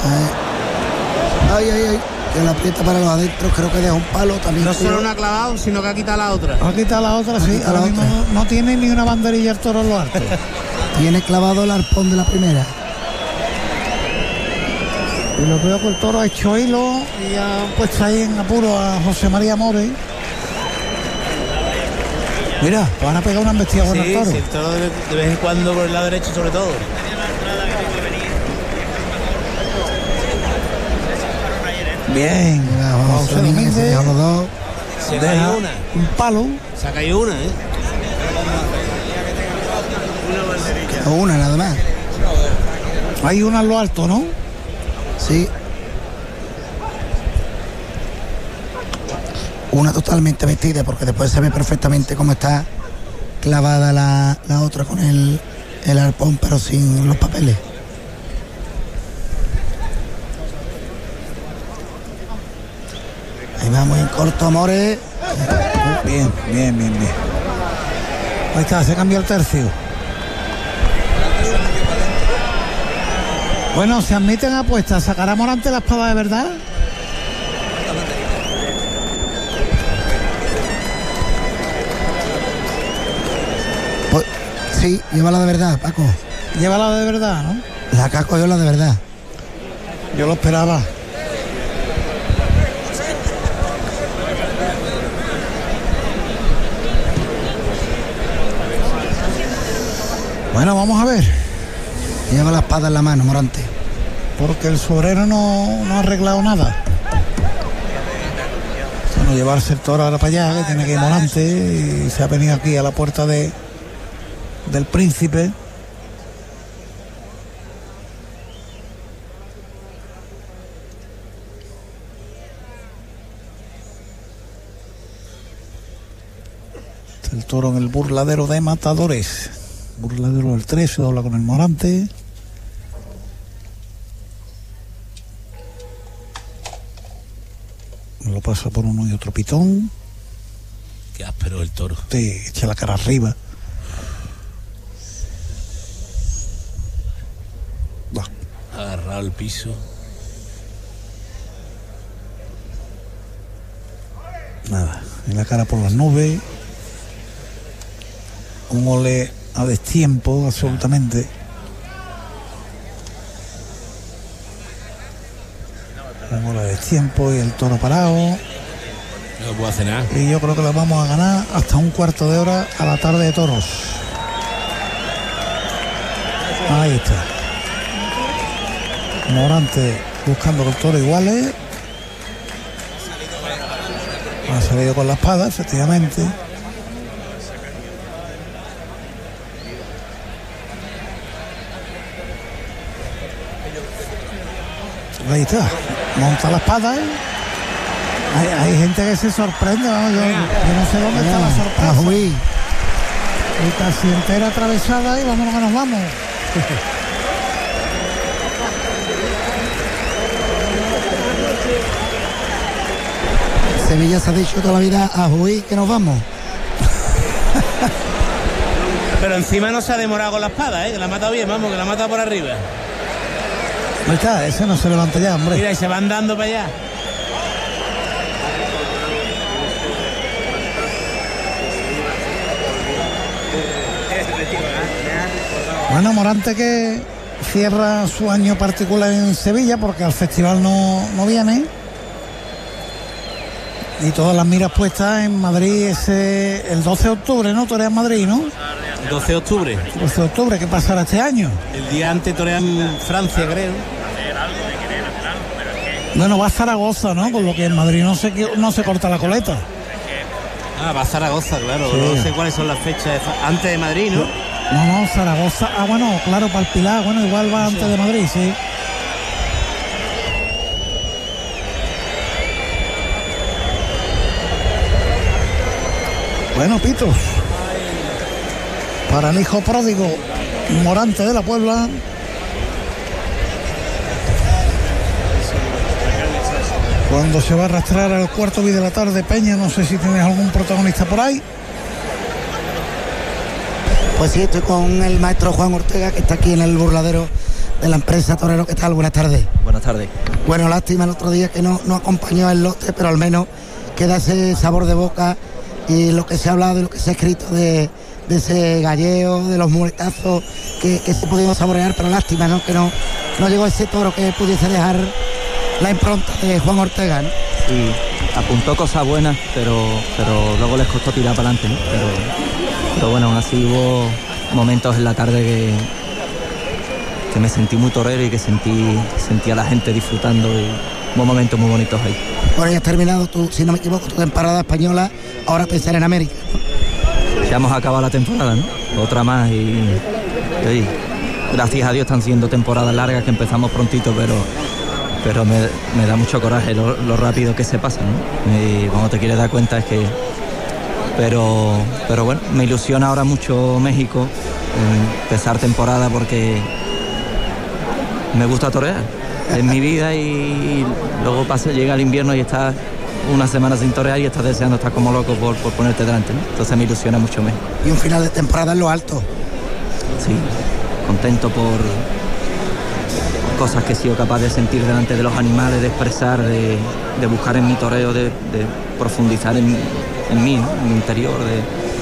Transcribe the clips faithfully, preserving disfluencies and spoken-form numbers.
Ay, ay, ay. Que la aprieta para los adentros, creo que deja un palo también. No solo una ha clavado, sino que ha quitado la otra. Ha quitado la otra, sí. Ahora mismo no, no tiene ni una banderilla el toro en lo alto. Tiene clavado el arpón de la primera. Y lo veo que el toro ha hecho hilo y ha puesto ahí en apuro a José María More. Mira, van a pegar una embestida con sí, el toro. Sí, el toro de, de vez en cuando por el lado derecho sobre todo. Bien, vamos a ver los dos. Se cae una. Un palo. Se ha caído una, ¿eh? O una nada más. Hay una en lo alto, ¿no? Sí. Una totalmente vestida, porque después se ve perfectamente cómo está clavada la, la otra con el, el arpón, pero sin los papeles. Ahí va muy en corto, More. Bien, bien, bien, bien. Ahí está, se cambió el tercio. Bueno, se admiten apuestas. ¿Sacará Morante la espada de verdad? Pues, sí, llévala de verdad, Paco. Llévala de verdad, ¿no? La caco yo la de verdad. Yo lo esperaba. Bueno, vamos a ver. Lleva la espada en la mano, Morante. Porque el sobrero no, no ha arreglado nada. Bueno, llevarse el toro ahora para allá, que tiene que ir Morante, y se ha venido aquí a la puerta de del Príncipe. Está el toro en el burladero de Matadores. Burladero del tres, se dobla con el Morante. Lo pasa por uno y otro pitón. Qué áspero el toro. Te echa la cara arriba. Va. Agarrado el piso. Nada, en la cara por las nubes. Un ole a destiempo, absolutamente. Un ole a destiempo y el toro parado. No puedo hacer nada. Y yo creo que lo vamos a ganar hasta un cuarto de hora a la tarde de toros. Ahí está. Morante buscando que el toro iguale. Ha salido con la espada, efectivamente. Ahí está, monta la espada, ¿eh? hay, hay gente que se sorprende, ¿no? yo, yo no sé dónde está la sorpresa. Ajuí. Y casi entera atravesada y vámonos que nos vamos. Sevilla se ha dicho toda la vida Ajuí que nos vamos. Pero encima no se ha demorado con la espada, ¿eh? Que la ha matado bien, vamos, que la ha matado por arriba. Ahí está, ese no se levanta ya, hombre. Mira, y se van dando para allá. Bueno, Morante que cierra su año particular en Sevilla porque al festival no, no viene. Y todas las miras puestas en Madrid ese el doce de octubre, ¿no? Torea en Madrid, ¿no? doce de octubre. doce de octubre, ¿qué pasará este año? El día antes torea en Francia, creo. Bueno, va a Zaragoza, ¿no? Con lo que en Madrid no se, no se corta la coleta. Ah, va a Zaragoza, claro. Sí. No sé cuáles son las fechas. Antes de Madrid, ¿no? No, no, Zaragoza. Ah, bueno, claro, para el Pilar. Bueno, igual va antes de Madrid, sí. Bueno, pitos. Para el hijo pródigo Morante de la Puebla. Cuando se va a arrastrar al cuarto de la tarde, Peña, no sé si tienes algún protagonista por ahí. Pues sí, estoy con el maestro Juan Ortega, que está aquí en el burladero de la empresa Torero. ¿Qué tal? Buenas tardes. Buenas tardes. Bueno, lástima el otro día que no, no acompañó el lote, pero al menos queda ese sabor de boca y lo que se ha hablado y lo que se ha escrito de, de ese galleo, de los muletazos que, que se pudieron saborear, pero lástima, ¿no? Que no, no llegó ese toro que pudiese dejar la impronta de Juan Ortega, ¿no? Sí, apuntó cosas buenas, pero, pero luego les costó tirar para adelante, ¿no? Pero, pero bueno, aún así hubo momentos en la tarde que, que me sentí muy torero y que sentí, sentí a la gente disfrutando y hubo momentos muy bonitos ahí. Bueno, ya has terminado, tu, si no me equivoco, tu temporada española, ahora pensar en América, ¿no? Ya hemos acabado la temporada, ¿no? Otra más y, y oye, gracias a Dios están siendo temporadas largas que empezamos prontito, pero, pero me, me da mucho coraje lo, lo rápido que se pasa, ¿no? Y cuando te quieres dar cuenta es que... Pero, pero bueno, me ilusiona ahora mucho México, empezar temporada porque me gusta torear. Es mi vida y luego pasa, llega el invierno y estás una semana sin torear y estás deseando estar como loco por, por ponerte delante, ¿no? Entonces me ilusiona mucho México. Y un final de temporada en lo alto. Sí, contento por cosas que he sido capaz de sentir delante de los animales, de expresar, de, de buscar en mi toreo, de, de profundizar en, en mí, ¿no? En mi interior, de,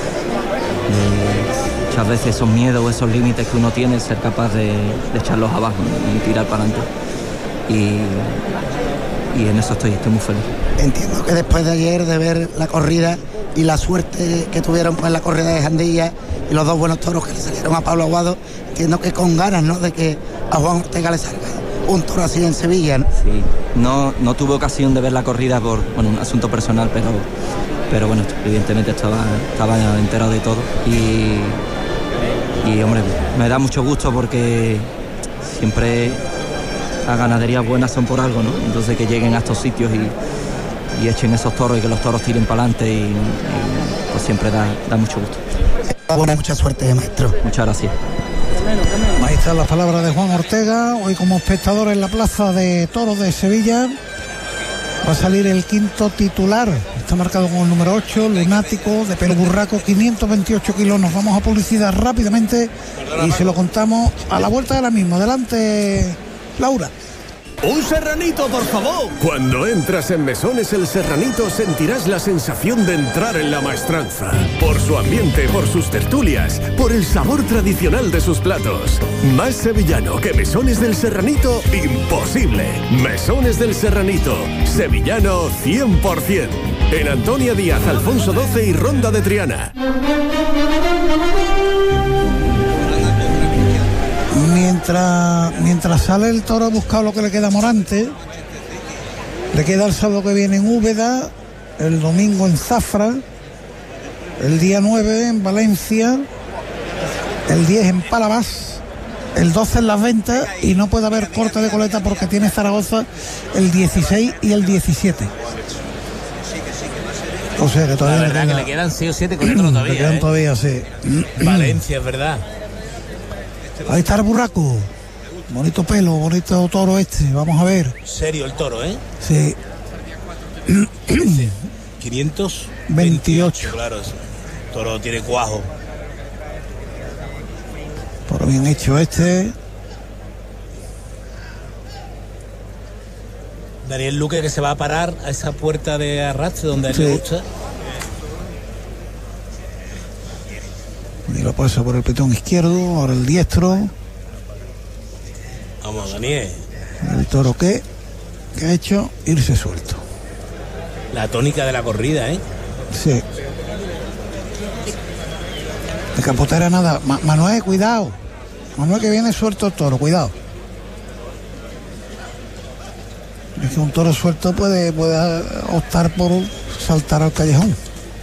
de muchas veces esos miedos o esos límites que uno tiene, ser capaz de, de echarlos abajo, ¿no? Y tirar para adelante. Y, y en eso estoy, estoy muy feliz. Entiendo que después de ayer, de ver la corrida y la suerte que tuvieron pues, en la corrida de Jandilla y los dos buenos toros que le salieron a Pablo Aguado, entiendo que con ganas, ¿no?, de que a Juan Ortega le salga un toro así en Sevilla, ¿no? Sí, no, no tuve ocasión de ver la corrida por bueno, un asunto personal, pero, pero bueno, evidentemente estaba, estaba enterado de todo y, y hombre, me da mucho gusto porque siempre las ganaderías buenas son por algo, ¿no? Entonces que lleguen a estos sitios y, y echen esos toros y que los toros tiren para adelante y, y pues siempre da, da mucho gusto. Buena, mucha suerte, maestro. Muchas gracias. Ahí están las palabras de Juan Ortega, hoy como espectador en la Plaza de Toros de Sevilla. Va a salir el quinto titular, está marcado con el número ocho, lunático, de pelo burraco, quinientos veintiocho kilos. Nos vamos a publicidad rápidamente y se lo contamos a la vuelta de la misma. Adelante, Laura. ¡Un serranito, por favor! Cuando entras en Mesones El Serranito sentirás la sensación de entrar en la maestranza. Por su ambiente, por sus tertulias, por el sabor tradicional de sus platos. Más sevillano que Mesones del Serranito, imposible. Mesones del Serranito, sevillano cien por ciento. En Antonia Díaz, Alfonso doce y Ronda de Triana. Mientras, mientras sale el toro a buscar lo que le queda a Morante, le queda el sábado que viene en Úbeda, el domingo en Zafra, el día nueve en Valencia, el diez en Palavas, el doce en Las Ventas y no puede haber corte de coleta porque tiene Zaragoza el dieciséis y el diecisiete. O sea que todavía la verdad le, queda, que le quedan seis o siete corriendo todavía. le quedan ¿eh? todavía, sí. Valencia, es verdad. Ahí está el burraco. Bonito pelo, bonito toro este. Vamos a ver. Serio el toro, ¿eh? Sí. quinientos veintiocho. Claro, el toro tiene cuajo. Toro bien hecho este. Daniel Luque que se va a parar a esa puerta de arrastre donde a él Sí. le gusta. Y lo pasa por el petón izquierdo, ahora el diestro. Vamos, Daniel. El toro que, que ha hecho irse suelto. La tónica de la corrida, ¿eh? Sí. De capotera nada. Ma- Manuel, cuidado. Manuel que viene suelto el toro, cuidado. Es que un toro suelto puede, puede optar por saltar al callejón.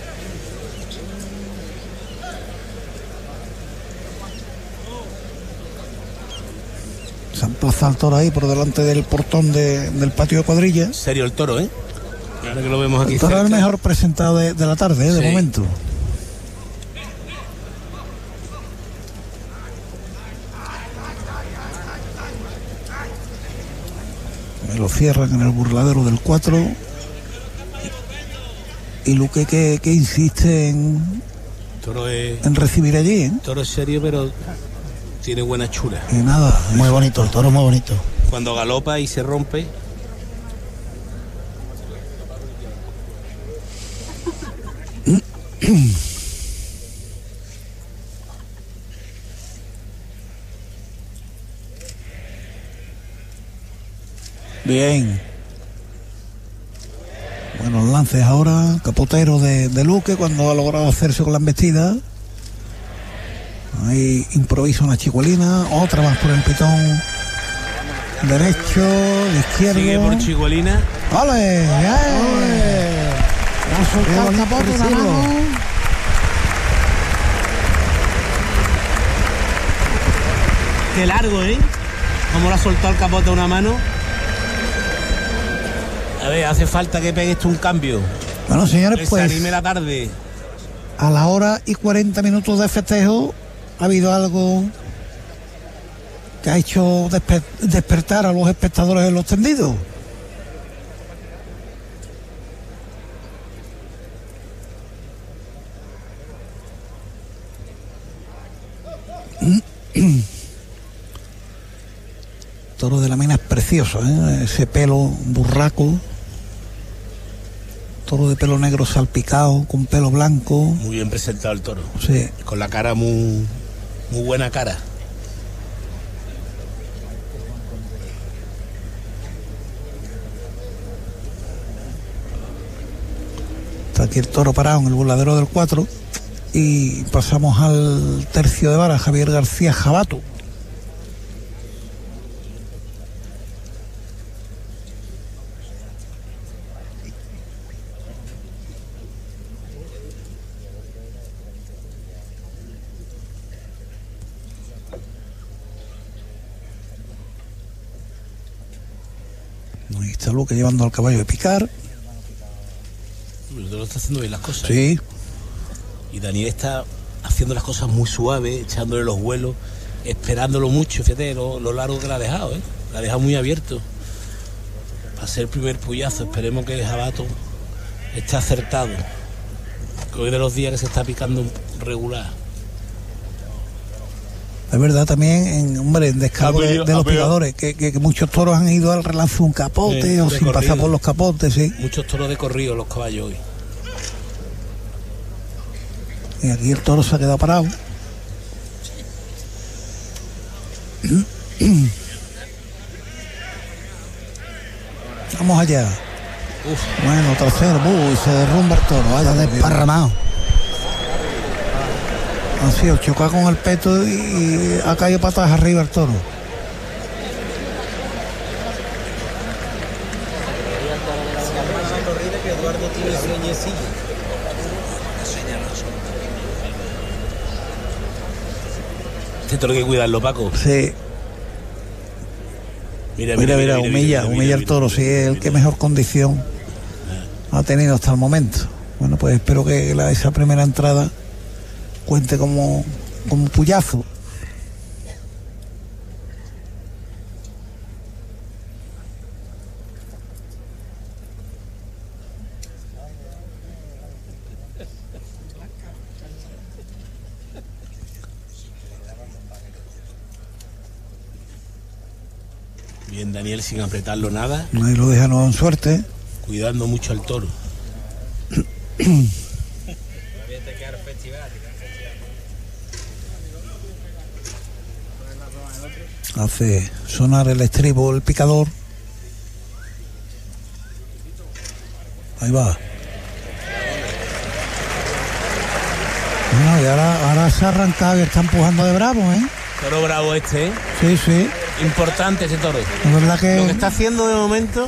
Se emplaza el toro ahí por delante del portón de, del patio de cuadrilla. Serio el toro, ¿eh? Ahora que lo vemos aquí El toro es el cerca. mejor presentado de, de la tarde, ¿eh? De Sí. momento. Me lo cierran en el burladero del cuatro. Y Luque que, que insiste en, Toro es, en recibir allí, ¿eh? toro es serio, pero tiene buena chura. Y nada, Muy bonito, el toro muy bonito. Cuando galopa y se rompe. bien. Buenos lances ahora, Capotero de, de Luque cuando ha logrado hacerse con la embestida. Ahí improvisa una chicuelina, otra más por el pitón derecho, de izquierdo. Sigue por chicuelina. ¡Ole! ¡Ole! Ha soltado el capote una mano. Qué largo, ¿eh? Como lo ha soltado el capote a una mano. A ver, hace falta que pegue esto un cambio. Bueno, señores, Que pues se anime la tarde. a la hora y cuarenta minutos de festejo ha habido algo que ha hecho desper- despertar a los espectadores en los tendidos. Toro de la Mina es precioso, ¿eh? Ese pelo burraco, toro de pelo negro salpicado con pelo blanco. Muy bien presentado el toro. Sí. Con la cara muy, muy buena cara. Está aquí el toro parado en el burladero del cuatro y pasamos al tercio de vara, Javier García Jabato. Ahí está Luque llevando al caballo de picar. El toro está haciendo bien las cosas. Sí. Y Daniel está haciendo las cosas muy suaves, echándole los vuelos, esperándolo mucho. Fíjate lo, lo largo que la ha dejado, ¿eh? La ha dejado muy abierto. Para ser el primer puyazo, esperemos que Jabato esté acertado. Que hoy de los días que se está picando regular. Es verdad también, en, hombre, en descargo de, de los picadores, que, que, que muchos toros han ido al relance de un capote Sí, o de sin corrido. pasar por los capotes, sí. Muchos toros de corrido los caballos hoy. Y aquí el toro se ha quedado parado. Vamos allá. Uf. Bueno, trasero, uy, se derrumba el toro. Vaya, Está desparramado. Ha sido chocado con el peto y, y ha caído patas arriba el toro. Este toro hay que cuidarlo, Paco. Sí. Mira, Mira, mira, humilla, humilla el toro, sí, es el que mejor condición ha tenido hasta el momento. Bueno, pues espero que la, esa primera entrada cuente como, como puyazo. Bien, Daniel, sin apretarlo nada, Ahí lo dejaron en suerte. cuidando mucho al toro. Hace sonar el estribo el picador. Ahí va. Bueno, y ahora, ahora se ha arrancado y está empujando de bravo, ¿eh? Toro bravo este, ¿eh? Sí, sí. Importante ese toro. Es verdad que, Lo que está haciendo de momento.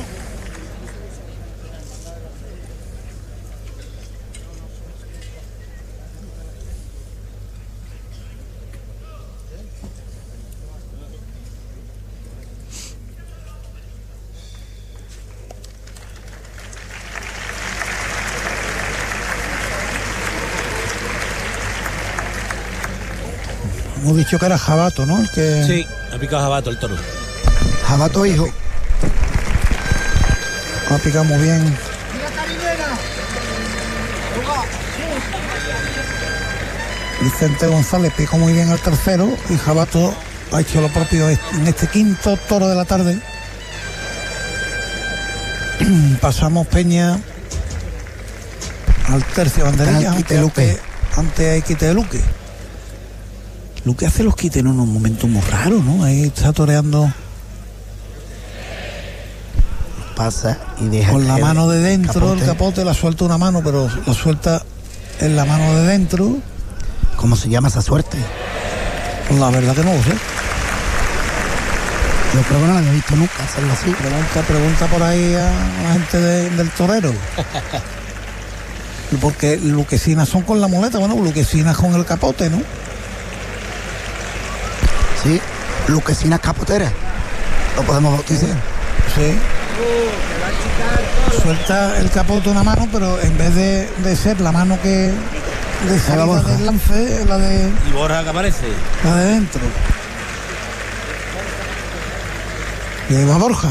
hemos dicho que era Jabato, ¿no? El que... Sí, ha picado Jabato el toro. Jabato, hijo. Ha picado muy bien. Vicente González picó muy bien al tercero y Jabato ha hecho lo propio en este quinto toro de la tarde. Pasamos Peña al tercio banderilla, Quite ante, Luque. ante hay quite de Luque. Luque hace los quites en unos momentos muy raros, ¿no? Ahí está toreando Pasa y deja con la caer mano de dentro capote. el capote, la suelta una mano, pero la suelta en la mano de dentro. ¿Cómo se llama esa suerte? La verdad que no lo sé. Yo creo que no la había visto nunca hacerlo así. Pregunta, pregunta por ahí a la gente de- del torero. Porque luquesinas son con la muleta, bueno, luquesinas con el capote, ¿no? Sí, luquesinas capoteras. Lo podemos bautizar. Sí. Suelta el capote una mano, pero en vez de, de ser la mano que de salida Borja. del lance, es la de Y Borja que aparece. la de dentro. Y ahí va Borja.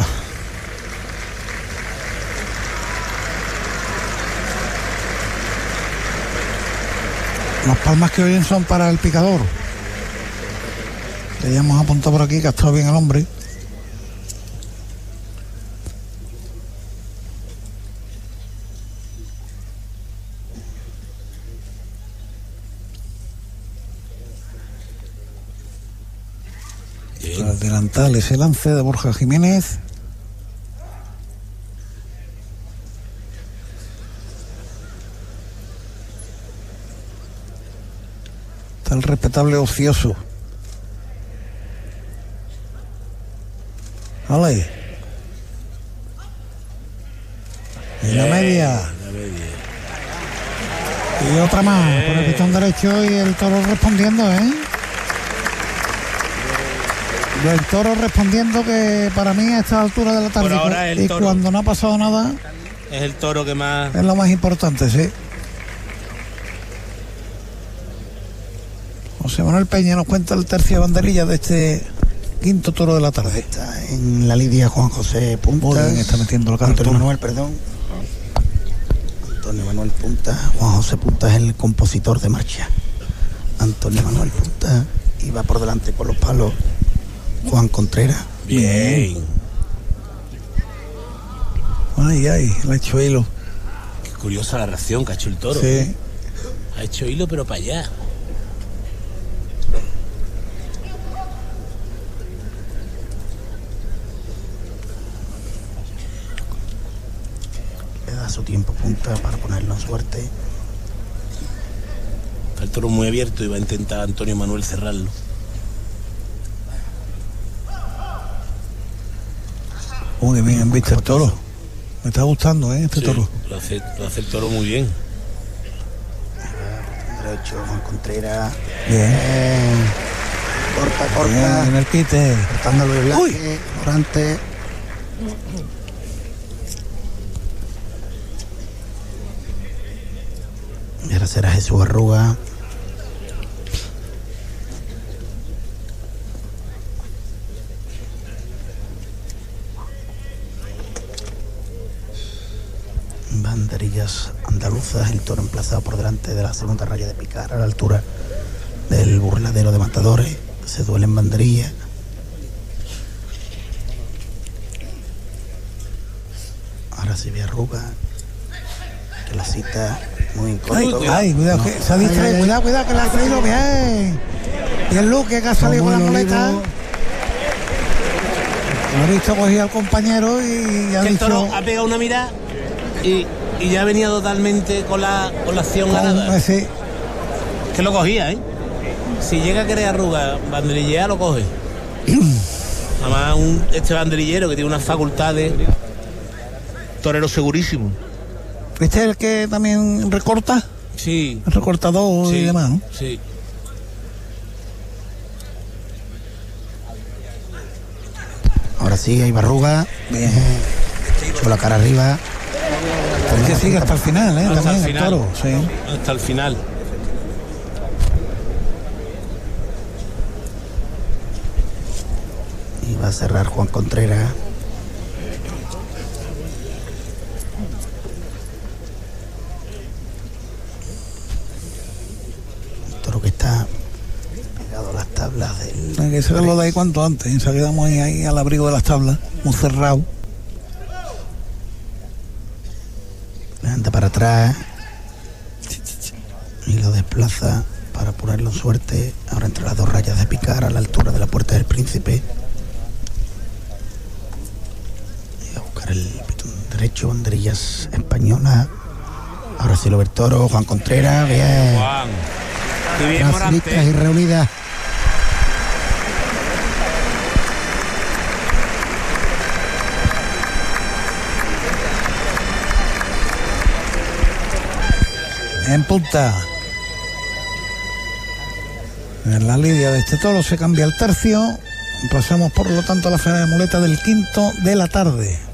Las palmas que oyen son para el picador. Le hemos apuntado por aquí que ha estado bien el hombre. Bien. Al delantal ese lance de Borja Jiménez. Está el respetable ocioso. Vale. Y la media. La media. Y otra más por el pistón derecho y el toro respondiendo, ¿eh? El toro respondiendo que para mí a esta altura de la tarde Por ahora el y toro. cuando no ha pasado nada Es el toro que más. es lo más importante, sí. José Manuel Peña nos cuenta el tercio de banderilla de este quinto toro de la tarde. Está en la lidia Juan José Punta. Muy bien, está metiendo la cara al Antonio toro. Manuel, perdón. Antonio Manuel Punta. Juan José Punta es el compositor de marcha. Antonio Manuel Punta. Y va por delante por los palos Juan Contreras. Bien. Ay, ay, le ha hecho hilo. Qué curiosa la reacción que ha hecho el toro. Sí. Ha hecho hilo, pero para allá. Le da su tiempo Punta para ponerlo en suerte. Está el toro muy abierto y va a intentar Antonio Manuel cerrarlo. Muy bien, viste el toro. Me está gustando, ¿eh? Este Sí, toro. Lo hace, lo hace el toro muy bien. Derecho Juan Contreras. Bien. Eh, corta, Bien, corta. en el quite. Cortándolo de Uy. blanque. Morante. Y ahora será Jesús Arruga. Banderillas andaluzas, el toro emplazado por delante de la segunda raya de picar a la altura del burladero de matadores. Se duelen banderillas. Ahora se ve Arruga, que la cita muy en Ay, corto. ay, cuidado, No. que se ha distraído. Ay, ay, ay. Cuidado, cuidado, que le ha traído bien. Y el Luque que ha salido con la Como el muleta. olivo. Lo ha visto cogido al compañero y ha Que el dicho. toro ha pegado una mirada y, y ya venía totalmente con la, con la acción con- ganada. eh, sí. Que lo cogía, ¿eh? Si llega a querer Arruga, banderillea lo coge. Además, un, este banderillero que tiene unas facultades. Torero segurísimo. ¿Este es el que también recorta? Sí. El recortador sí, y demás, ¿no? Sí. Ahora sí, hay Barruga. Bien. Con la cara arriba. Es que sigue hasta el final, ¿eh? Hasta También el el final. toro, sí. Hasta el final. Y va a cerrar Juan Contreras. Un toro que está pegado a las tablas del. Que que sacarlo de ahí cuanto antes. Se quedamos ahí, ahí al abrigo de las tablas, muy cerrado. Anda para atrás y lo desplaza para ponerlo suerte. Ahora entre las dos rayas de picar a la altura de la Puerta del Príncipe. Y a buscar el pitón derecho, banderillas españolas. Ahora sí lo ve el toro, Juan Contreras, bien. Juan, qué bien Morante. Y reunidas. En punta. En la lidia de este toro se cambia el tercio. Pasamos por lo tanto a la final de muleta del quinto de la tarde.